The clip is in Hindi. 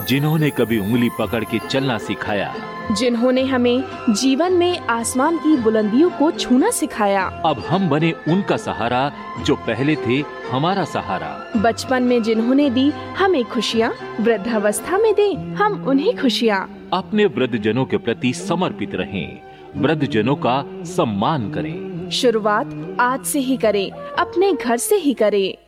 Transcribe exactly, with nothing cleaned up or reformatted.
जिन्होंने कभी उंगली पकड़ के चलना सिखाया, जिन्होंने हमें जीवन में आसमान की बुलंदियों को छूना सिखाया। अब हम बने उनका सहारा जो पहले थे हमारा सहारा। बचपन में जिन्होंने दी हमें खुशियाँ, वृद्धावस्था में दे हम उन्हें खुशियाँ। अपने वृद्धजनों के प्रति समर्पित रहें, वृद्धजनों का सम्मान करें। शुरुआत आज से ही करें, अपने घर से ही करें।